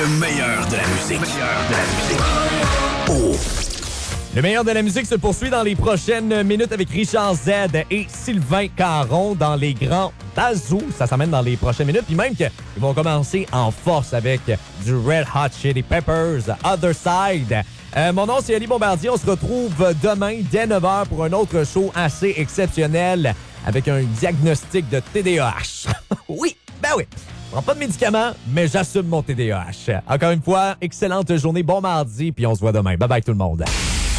Le meilleur de la musique. Oh. Le meilleur de la musique se poursuit dans les prochaines minutes avec Richard Z et Sylvain Caron dans les grands Bazou. Ça s'amène dans les prochaines minutes. Puis même qu'ils vont commencer en force avec du Red Hot Chili Peppers, Other Side. Mon nom, c'est Ali Bombardier. On se retrouve demain dès 9h pour un autre show assez exceptionnel avec un diagnostic de TDAH. Oui, ben oui. Je prends pas de médicaments, mais j'assume mon TDAH. Encore une fois, excellente journée, bon mardi, puis on se voit demain. Bye bye tout le monde.